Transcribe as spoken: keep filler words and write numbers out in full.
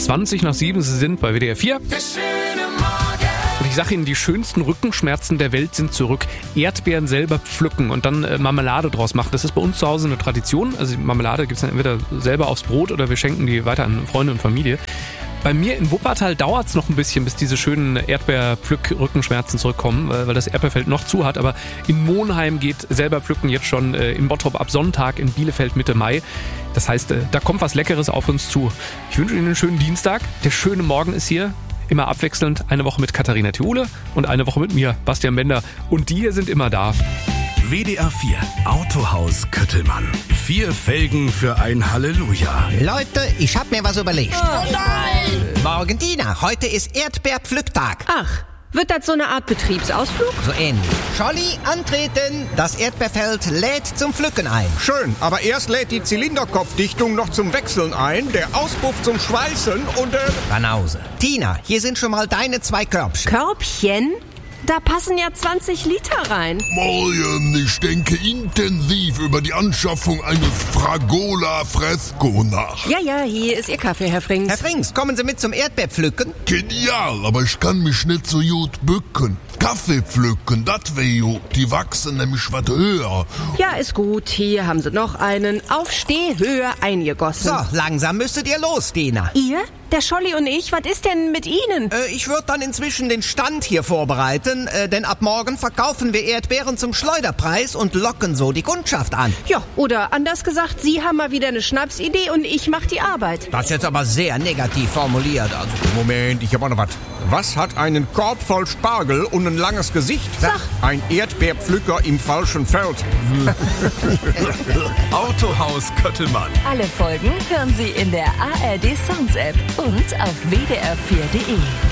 zwanzig nach sieben, Sie sind bei W D R vier. Und ich sage Ihnen, die schönsten Rückenschmerzen der Welt sind zurück. Erdbeeren selber pflücken und dann äh, Marmelade draus machen. Das ist bei uns zu Hause eine Tradition. Also die Marmelade gibt es dann entweder selber aufs Brot oder wir schenken die weiter an Freunde und Familie. Bei mir in Wuppertal dauert es noch ein bisschen, bis diese schönen Erdbeerpflück-Rückenschmerzen zurückkommen, weil das Erdbeerfeld noch zu hat. Aber in Monheim geht selber pflücken jetzt schon, äh, in Bottrop ab Sonntag, in Bielefeld Mitte Mai. Das heißt, äh, da kommt was Leckeres auf uns zu. Ich wünsche Ihnen einen schönen Dienstag. Der schöne Morgen ist hier. Immer abwechselnd. Eine Woche mit Katharina Theule und eine Woche mit mir, Bastian Bender. Und die hier sind immer da. W D R vier Autohaus Köttelmann. Vier Felgen für ein Halleluja. Leute, ich hab mir was überlegt. Oh nein! Morgen, Dina, heute ist Erdbeerpflücktag. Ach, wird das so eine Art Betriebsausflug? So ähnlich. Scholli, antreten. Das Erdbeerfeld lädt zum Pflücken ein. Schön, aber erst lädt die Zylinderkopfdichtung noch zum Wechseln ein, der Auspuff zum Schweißen und der... Banause. Tina, hier sind schon mal deine zwei Körbchen. Körbchen? Da passen ja zwanzig Liter rein. Morgen, ich denke intensiv über die Anschaffung eines Fragola Fresco nach. Ja, ja, hier ist Ihr Kaffee, Herr Frings. Herr Frings, kommen Sie mit zum Erdbeerpflücken? Genial, aber ich kann mich nicht so gut bücken. Kaffee pflücken, das wär gut. Die wachsen nämlich was höher. Ja, ist gut. Hier haben Sie noch einen auf Stehhöhe eingegossen. So, langsam müsstet ihr los, Dina. Ihr? Der Scholli und ich? Was ist denn mit Ihnen? Äh, ich würde dann inzwischen den Stand hier vorbereiten, äh, denn ab morgen verkaufen wir Erdbeeren zum Schleuderpreis und locken so die Kundschaft an. Ja, oder anders gesagt, Sie haben mal wieder eine Schnapsidee und ich mach die Arbeit. Das ist jetzt aber sehr negativ formuliert. Also. Moment, ich hab auch noch was. Was hat einen Korb voll Spargel und ein langes Gesicht? Sag. Ein Erdbeerpflücker im falschen Feld. Autohaus Köttelmann. Alle Folgen hören Sie in der A R D Sounds App und auf w d r vier punkt d e.